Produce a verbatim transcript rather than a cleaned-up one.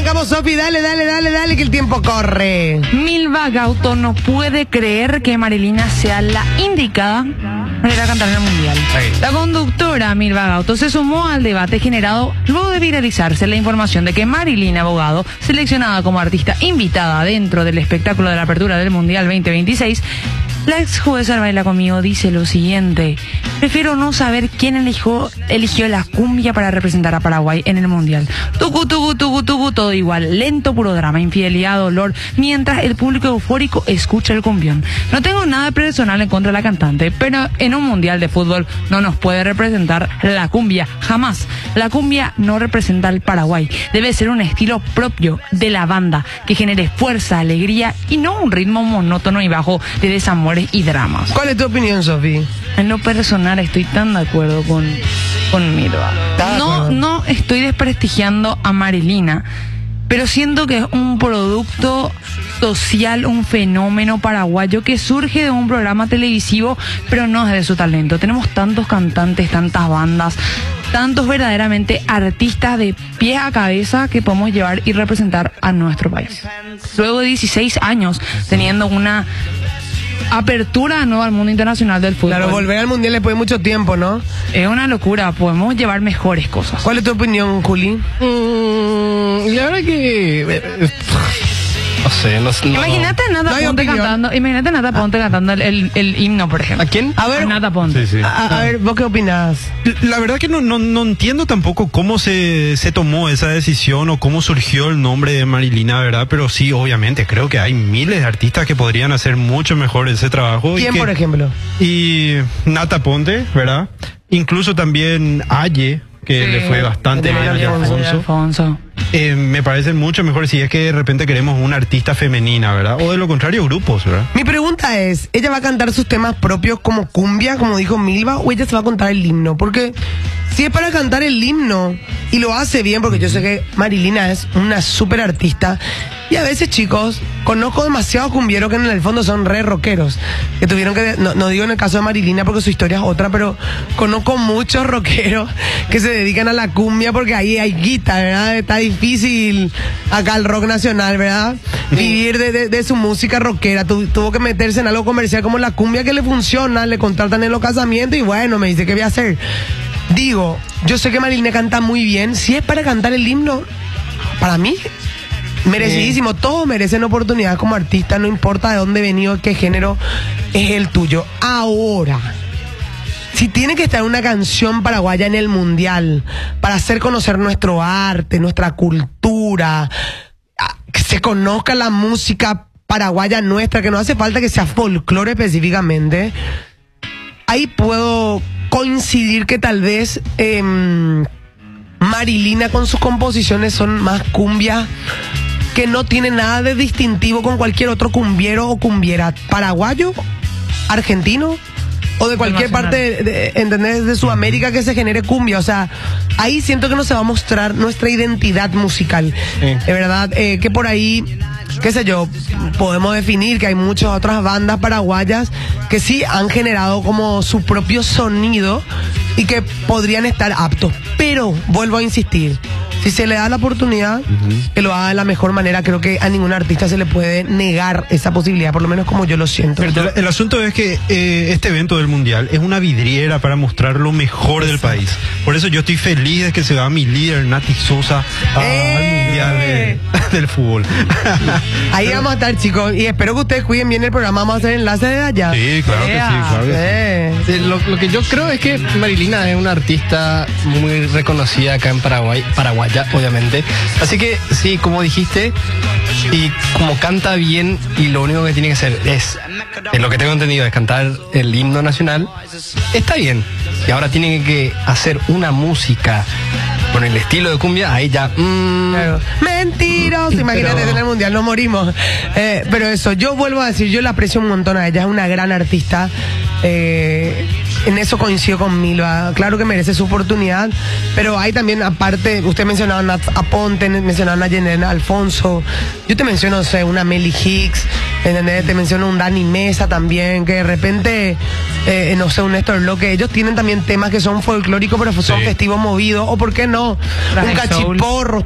arrancamos, Sofi, dale, dale, dale, dale, que el tiempo corre. Milva Gauto no puede creer que Marilina sea la indicada para ir a cantar en el Mundial. Sí. La conductora Milva Gauto se sumó al debate generado luego de viralizarse la información de que Marilina Bogado, seleccionada como artista invitada dentro del espectáculo de la apertura del Mundial veinte veintiséis, la ex jueza del Baila Conmigo dice lo siguiente: prefiero no saber quién eligió, eligió la cumbia para representar a Paraguay en el Mundial. Tucu, tucu, tucu, tucu, todo igual. Lento, puro drama, infidelidad, dolor, mientras el público eufórico escucha el cumbión. No tengo nada personal en contra de la cantante, pero en un Mundial de fútbol no nos puede representar la cumbia, jamás. La cumbia no representa al Paraguay. Debe ser un estilo propio de la banda, que genere fuerza, alegría y no un ritmo monótono y bajo de desamor y dramas. ¿Cuál es tu opinión, Sofi? En lo personal estoy tan de acuerdo con, con Mirva. No, no estoy desprestigiando a Marilina, pero siento que es un producto social, un fenómeno paraguayo que surge de un programa televisivo, pero no es de su talento. Tenemos tantos cantantes, tantas bandas, tantos verdaderamente artistas de pies a cabeza que podemos llevar y representar a nuestro país. Luego de dieciséis años teniendo una apertura nueva al mundo internacional del fútbol. Claro, volver al Mundial después de mucho tiempo, ¿no? Es una locura, podemos llevar mejores cosas. ¿Cuál es tu opinión, Juli? Mm, la verdad que... eh, no sé, no sé. No. Imagínate a Nata No Ponte opinión. cantando, imagínate a Nata Ponte cantando el, el, el himno, por ejemplo. ¿A quién? A ver, A Nata Ponte. Sí, sí. a, a ver, ¿vos qué opinás? La verdad que no, no, no entiendo tampoco cómo se, se tomó esa decisión o cómo surgió el nombre de Marilina, ¿verdad? Pero sí, obviamente, creo que hay miles de artistas que podrían hacer mucho mejor ese trabajo. ¿Quién, y que, por ejemplo? Y Nata Ponte, ¿verdad? Incluso también Aye, que Sí. le fue bastante De bien a Alfonso. Alfonso. Alfonso. Eh, me parece mucho mejor si es que de repente queremos una artista femenina, ¿verdad? O de lo contrario, grupos, ¿verdad? Mi pregunta es, ¿ella va a cantar sus temas propios como cumbia, como dijo Milva, o ella se va a contar el himno? Porque si es para cantar el himno y lo hace bien, porque yo sé que Marilina es una súper artista, y a veces, chicos, conozco demasiados cumbieros que en el fondo son re rockeros, que tuvieron que, no, no digo en el caso de Marilina porque su historia es otra, pero conozco muchos rockeros que se dedican a la cumbia porque ahí hay guita, ¿verdad? Está difícil acá el rock nacional, ¿verdad? Vivir de, de, de su música rockera. Tu, tuvo que meterse en algo comercial como la cumbia que le funciona, le contratan en los casamientos y bueno, me dice, ¿qué voy a hacer? Digo, yo sé que Marilina canta muy bien. Si es para cantar el himno, para mí, merecidísimo. Todos merecen oportunidades como artista, no importa de dónde venido, qué género es el tuyo. Ahora, si tiene que estar una canción paraguaya en el Mundial para hacer conocer nuestro arte, nuestra cultura, que se conozca la música paraguaya nuestra, que no hace falta que sea folclore específicamente, ahí puedo coincidir que tal vez eh, Marilina con sus composiciones son más cumbia, que no tiene nada de distintivo con cualquier otro cumbiero o cumbiera paraguayo, argentino o de cualquier parte de, de, ¿entendés? De Sudamérica que se genere cumbia. O sea, ahí siento que no se va a mostrar nuestra identidad musical. Sí. De verdad, eh, que por ahí, qué sé yo, podemos definir que hay muchas otras bandas paraguayas que sí han generado como su propio sonido y que podrían estar aptos. Pero, vuelvo a insistir, si se le da la oportunidad, uh-huh, que lo haga de la mejor manera. Creo que a ningún artista se le puede negar esa posibilidad, por lo menos como yo lo siento. Pero el, el asunto es que eh, este evento del Mundial es una vidriera para mostrar lo mejor del país. Por eso yo estoy feliz de que se va mi líder, Nati Sosa, a, ¡Eh! al Mundial de, del fútbol. Ahí vamos a estar, chicos, y espero que ustedes cuiden bien el programa. Vamos a hacer enlace de allá. Sí, claro que sí, claro que sí. Eh. Sí, lo, lo que yo creo es que Marilina es una artista muy reconocida acá en Paraguay, paraguaya, obviamente. Así que, sí, como dijiste, y como canta bien, y lo único que tiene que hacer es, en lo que tengo entendido, es cantar el himno nacional, está bien. Y ahora tiene que hacer una música con el estilo de cumbia, ahí ya... Mmm, claro. Mentiros, imagínate, pero... en el Mundial nos morimos. Eh, pero eso, yo vuelvo a decir, yo la aprecio un montón a ella, es una gran artista. Eh, en eso coincido con Milva. Claro que merece su oportunidad, pero hay también, aparte, usted mencionaba a Nat Aponte, mencionaba a Jenena Alfonso, yo te menciono, no sé, una Meli Hicks, ¿entendés? Te menciono un Dani Mesa también, que de repente, eh, no sé, un Néstor Loque, ellos tienen también temas que son folclóricos, pero son sí. festivos movidos, o por qué no, un cachiporro.